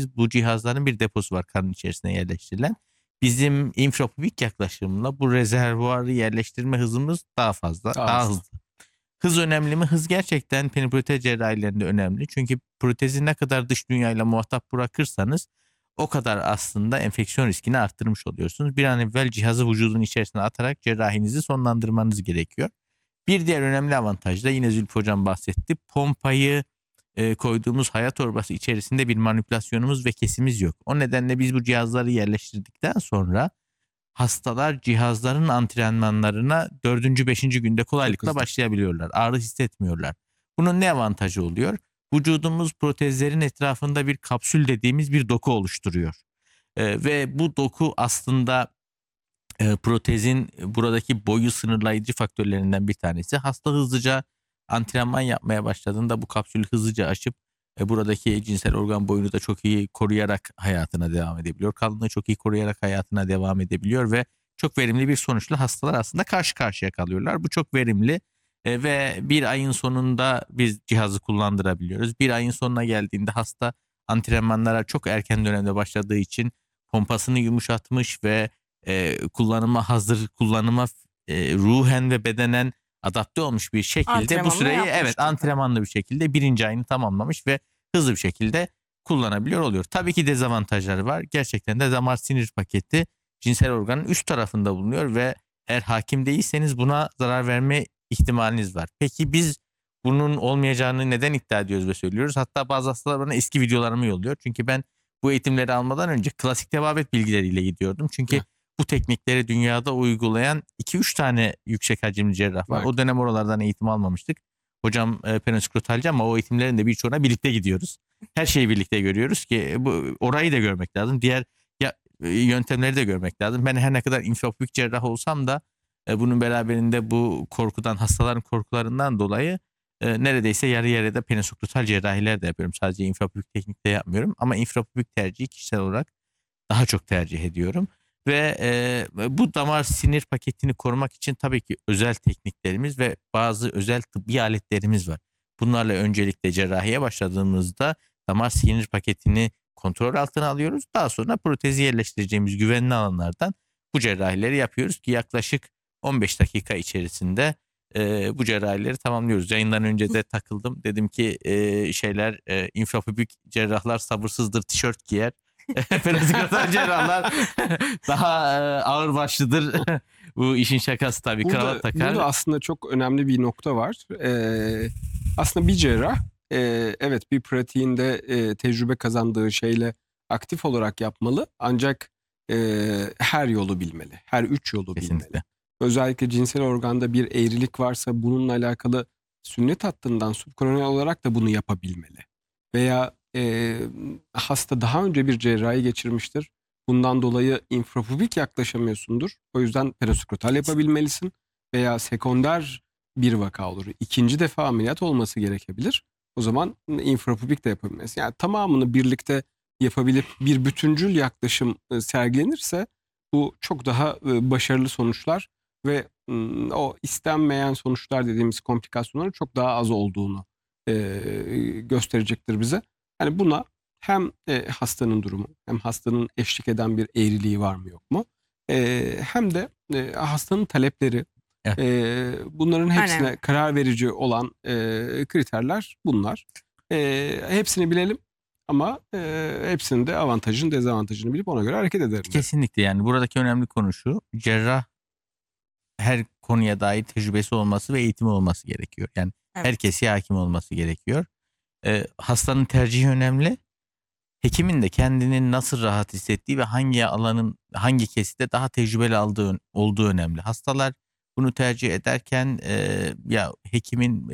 bilirsiniz. Bu cihazların bir deposu var karın içerisine yerleştirilen. Bizim infrapubik yaklaşımla bu rezervuarı yerleştirme hızımız daha fazla, Daha daha hızlı. hızlı. Hız önemli mi? Hız gerçekten periprotez cerrahilerinde önemli. Çünkü protezi ne kadar dış dünyayla muhatap bırakırsanız o kadar aslında enfeksiyon riskini arttırmış oluyorsunuz. Bir an evvel cihazı vücudun içerisine atarak cerrahinizi sonlandırmanız gerekiyor. Bir diğer önemli avantaj da yine Zülfü Hocam bahsetti. Pompayı koyduğumuz haya torbası içerisinde bir manipülasyonumuz ve kesimiz yok. O nedenle biz bu cihazları yerleştirdikten sonra hastalar cihazların antrenmanlarına 4. 5. günde kolaylıkla hızlı. başlayabiliyorlar. Ağrı hissetmiyorlar. Bunun ne avantajı oluyor? Vücudumuz protezlerin etrafında bir kapsül dediğimiz bir doku oluşturuyor. Ve bu doku aslında protezin buradaki boyu sınırlayıcı faktörlerinden bir tanesi. Hasta hızlıca antrenman yapmaya başladığında bu kapsülü hızlıca aşıp buradaki cinsel organ boyunu da çok iyi koruyarak hayatına devam edebiliyor. Kalınlığı çok iyi koruyarak hayatına devam edebiliyor ve çok verimli bir sonuçla hastalar aslında karşı karşıya kalıyorlar. Bu çok verimli ve bir ayın sonunda biz cihazı kullandırabiliyoruz. Bir ayın sonuna geldiğinde hasta antrenmanlara çok erken dönemde başladığı için pompasını yumuşatmış ve kullanıma hazır, kullanıma ruhen ve bedenen adapte olmuş bir şekilde bu Antrenmanını süreyi yapmış çünkü. antrenmanlı bir şekilde 1. ayını tamamlamış ve hızlı bir şekilde kullanabiliyor oluyor. Tabii ki dezavantajları var. Gerçekten de damar sinir paketi cinsel organın üst tarafında bulunuyor ve eğer hakim değilseniz buna zarar verme ihtimaliniz var. Peki biz bunun olmayacağını neden iddia ediyoruz ve söylüyoruz? Hatta bazı hastalar bana eski videolarımı yolluyor. Çünkü ben bu eğitimleri almadan önce klasik tebabet bilgileriyle gidiyordum. Çünkü bu teknikleri dünyada uygulayan 2-3 tane yüksek hacimli cerrah var. Var. O dönem oralardan eğitim almamıştık. Hocam penoskrotalci ama o eğitimlerin de birçoğuna birlikte gidiyoruz. Her şeyi birlikte görüyoruz ki orayı da görmek lazım. Diğer yöntemleri de görmek lazım. Ben her ne kadar infrapubik cerrah olsam da bunun beraberinde bu korkudan, hastaların korkularından dolayı neredeyse yarı yarıya da penoskrotal cerrahiler de yapıyorum. Sadece infrapubik teknikte yapmıyorum. Ama infrapubik tercihi kişisel olarak daha çok tercih ediyorum. Ve bu damar sinir paketini korumak için tabii ki özel tekniklerimiz ve bazı özel tıbbi aletlerimiz var. Bunlarla öncelikle cerrahiye başladığımızda damar sinir paketini kontrol altına alıyoruz. Daha sonra protezi yerleştireceğimiz güvenli alanlardan bu cerrahileri yapıyoruz ki yaklaşık 15 dakika içerisinde bu cerrahileri tamamlıyoruz. Yayından önce de takıldım. Dedim ki infrapubik cerrahlar sabırsızdır, tişört giyer. Penoskrotal cerrahlar daha ağır başlıdır. Bu işin şakası tabii. Kravat takar. Burada aslında çok önemli bir nokta var. Aslında bir cerrah evet bir pratiğinde tecrübe kazandığı şeyle aktif olarak yapmalı. Ancak her yolu bilmeli. Her 3 yolu Kesinlikle. bilmeli. Özellikle cinsel organda bir eğrilik varsa bununla alakalı sünnet hattından subkoroner olarak da bunu yapabilmeli. Veya hasta daha önce bir cerrahi geçirmiştir. Bundan dolayı infrapubik yaklaşamıyorsundur. O yüzden penoskrotal yapabilmelisin. Veya sekonder bir vaka olur. 2. defa ameliyat olması gerekebilir. O zaman infrapubik de yapabilmelisin. Yani tamamını birlikte yapabilip bir bütüncül yaklaşım sergilenirse bu çok daha başarılı sonuçlar ve o istenmeyen sonuçlar dediğimiz komplikasyonların çok daha az olduğunu gösterecektir bize. Yani buna hem hastanın durumu hem hastanın eşlik eden bir eğriliği var mı yok mu? Hem de hastanın talepleri bunların hepsine Önemli. karar verici olan kriterler bunlar. Hepsini bilelim ama hepsinin de avantajını dezavantajını bilip ona göre hareket edelim. Kesinlikle yani buradaki önemli konu şu. Cerrah her konuya dair tecrübesi olması ve eğitimi olması gerekiyor. Yani Evet. herkese hakim olması gerekiyor. Hastanın tercihi önemli. Hekimin de kendini nasıl rahat hissettiği ve hangi kesite daha tecrübeli olduğu önemli. Hastalar bunu tercih ederken ya hekimin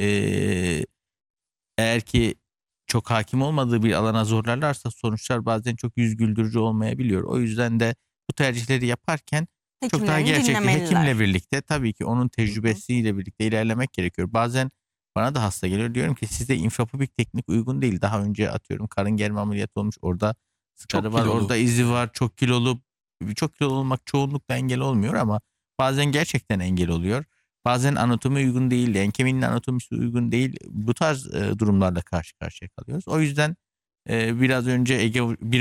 eğer ki çok hakim olmadığı bir alana zorlarlarsa sonuçlar bazen çok yüz güldürücü olmayabiliyor. O yüzden de bu tercihleri yaparken çok daha Hekimlerini gerçekçi dinlemeliler. hekimle birlikte tabii ki onun tecrübesiyle birlikte ilerlemek gerekiyor. Bazen bana da hasta geliyor. Diyorum ki size infrapubik teknik uygun değil. Daha önce atıyorum karın germe ameliyatı olmuş. Orada sıkarı Çok var, kilolu. orada izi var. Çok kilolu. Çok kilolu olmak çoğunlukla engel olmuyor ama bazen gerçekten engel oluyor. Bazen anatomi uygun değil, en kemiğinin anatomisi uygun değil. Bu tarz durumlarla karşı karşıya kalıyoruz. O yüzden biraz önce Ege bir